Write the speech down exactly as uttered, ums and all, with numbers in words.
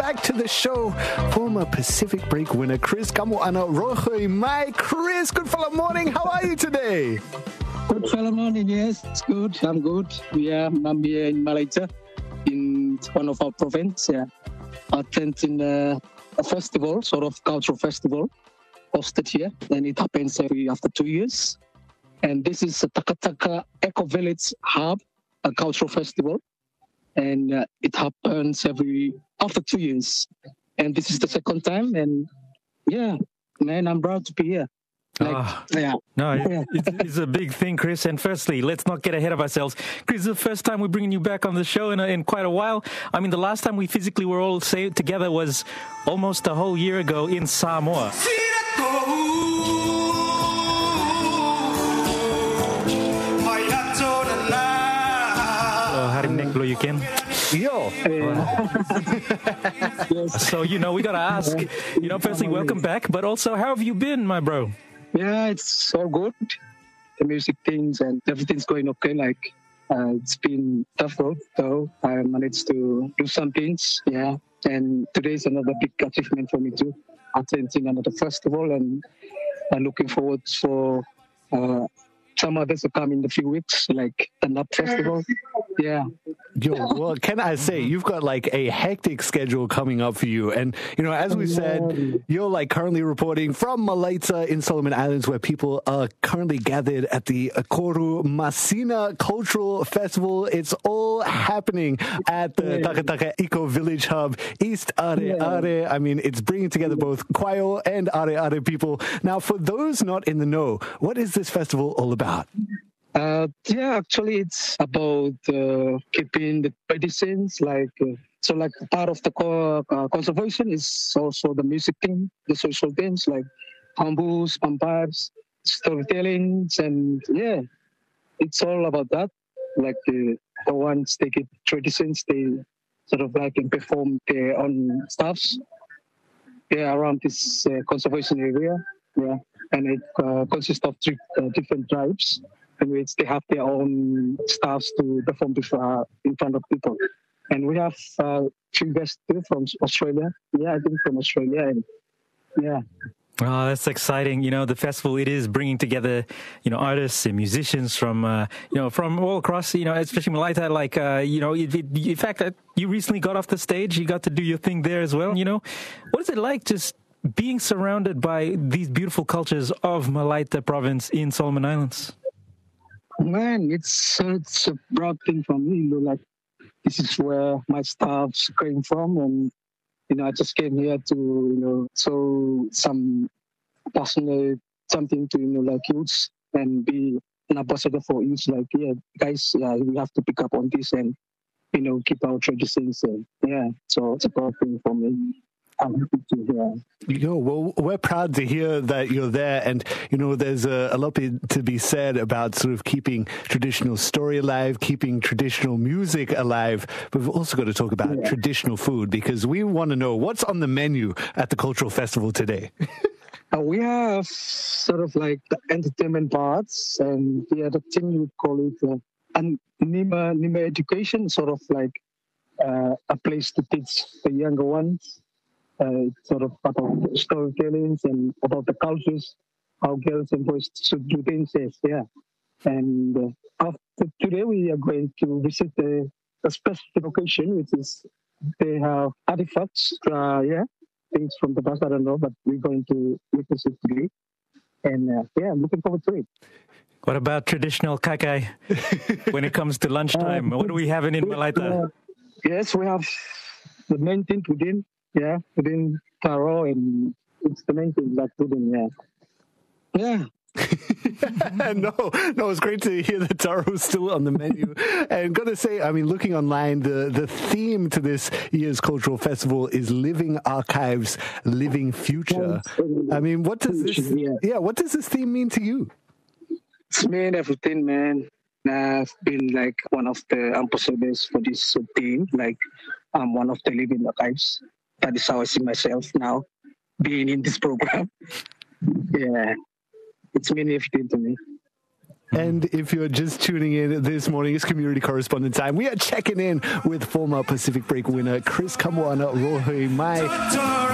back to the show. Former Pacific Break winner Chris Kamoana Rohoi Mai. Chris, good fellow morning. How are you today? Good fellow morning, yes, it's good. I'm good. Yeah, I'm here in Malaysia, in one of our province. Yeah, I attending uh, a festival, sort of cultural festival, hosted here, and it happens every after two years. And this is a Taka Taka Eco Village Hub, a cultural festival, and uh, it happens every after two years. And this is the second time, and yeah, man, I'm proud to be here. Like, oh, yeah. No, it, it's, it's a big thing, Chris. And firstly, let's not get ahead of ourselves. Chris, it's the first time we're bringing you back on the show in, a, in quite a while. I mean, the last time we physically were all say, together was almost a whole year ago in Samoa. Oh, Harimnek lo you can. Yo. Yes. So, you know, we got to ask, you know, firstly, welcome back. But also, how have you been, my bro? Yeah, it's all good. The music things and everything's going okay. Like, uh, it's been tough road, though. I managed to do some things, yeah. And today's another big achievement for me, too. Attending another festival, and I'm looking forward for uh, some others to come in a few weeks, like the Nut Festival. Yeah. Yo, well, can I say, you've got like a hectic schedule coming up for you. And, you know, as we said, you're like currently reporting from Malaita in Solomon Islands, where people are currently gathered at the Koru Masina Cultural Festival. It's all happening at the Taka Taka Eco Village Hub, East Are Are. I mean, it's bringing together both Kwayo and Are Are people. Now, for those not in the know, what is this festival all about? Uh, yeah, actually, it's about uh, keeping the traditions. Like, uh, so, like part of the co- uh, conservation is also the music thing, the social things like hambus, pampars, storytellings, and yeah, it's all about that. Like uh, the ones they keep traditions, they sort of like can perform their own stuffs. Yeah, around this uh, conservation area. Yeah, and it uh, consists of three uh, different tribes, in which they have their own staffs to perform before, uh, in front of people. And we have uh, two guests too from Australia. Yeah, I think from Australia. And yeah. Oh, that's exciting. You know, the festival, it is bringing together, you know, artists and musicians from, uh, you know, from all across, you know, especially Malaita. Like, uh, you know, it, it, in fact, uh, you recently got off the stage. You got to do your thing there as well. You know, what is it like just being surrounded by these beautiful cultures of Malaita province in Solomon Islands? Man, it's such a proud thing for me. You know, like, this is where my staffs came from, and you know, I just came here to, you know, show some personal something to, you know, like youths and be an ambassador for youths. Like, yeah, guys, yeah, we have to pick up on this and, you know, keep our traditions. And yeah, so it's a proud thing for me. I'm happy to hear. Yo, well, we're proud to hear that you're there. And, you know, there's a, a lot to be said about sort of keeping traditional story alive, keeping traditional music alive. But we've also got to talk about yeah. traditional food, because we want to know what's on the menu at the cultural festival today. uh, we have sort of like the entertainment parts, and the other thing you call it uh, and Nima, Nima education, sort of like uh, a place to teach the younger ones. Uh, sort of about storytellings and about the cultures, how girls and boys should do things. Yeah. And uh, after today, we are going to visit a, a specific location, which is they have artifacts. Uh, yeah, things from the past. I don't know, but we're going to witness it today. And uh, yeah, I'm looking forward to it. What about traditional kakai when it comes to lunchtime? Uh, what do we have in Malaita? Uh, yes, we have the main thing within. Yeah, within taro, and it's the main thing, like pudding, yeah. Yeah. no, no, it's great to hear that taro is still on the menu. And got to say, I mean, looking online, the, the theme to this year's cultural festival is Living Archives, Living Future. I mean, what does this, yeah, yeah what does this theme mean to you? It's mean everything, man. I've been like one of the ambassadors for this theme, like I'm one of the Living Archives. That is how I see myself now, being in this program. Yeah, it's mean everything to me. And if you're just tuning in this morning, it's community correspondent time. We are checking in with former Pacific Break winner Chris Kamwana Rohei Mai.